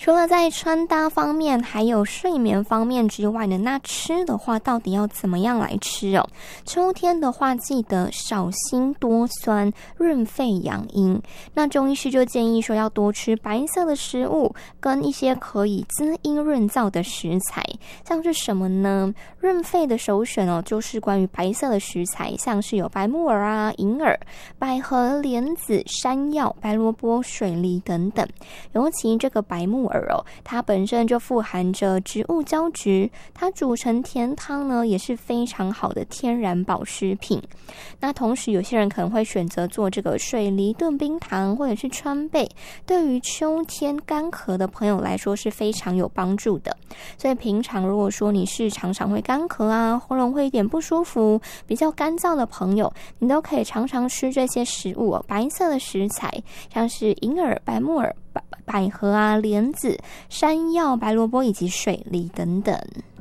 除了在穿搭方面还有睡眠方面之外呢，那吃的话到底要怎么样来吃哦？秋天的话记得少辛多酸，润肺养阴。那中医师就建议说要多吃白色的食物跟一些可以滋阴润燥的食材。像是什么呢？润肺的首选哦，就是关于白色的食材，像是有白木耳啊、银耳、百合、莲子、山药、白萝卜、水梨等等。尤其这个白木耳哦，它本身就富含着植物胶质，它煮成甜汤呢也是非常好的天然保湿品。那同时有些人可能会选择做这个水梨炖冰糖或者是川贝，对于秋天干咳的朋友来说是非常有帮助的。所以平常如果说你是常常会干咳啊，喉咙会有点不舒服，比较干燥的朋友，你都可以常常吃这些食物哦，白色的食材，像是银耳、白木耳、百合啊、莲子、山药、白萝卜以及水梨等等。